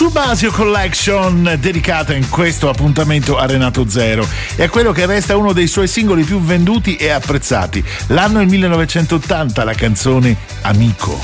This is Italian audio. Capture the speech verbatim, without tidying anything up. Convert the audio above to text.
Subasio Collection, dedicata in questo appuntamento a Renato Zero e a quello che resta uno dei suoi singoli più venduti e apprezzati. L'anno è il millenovecentottanta, la canzone Amico.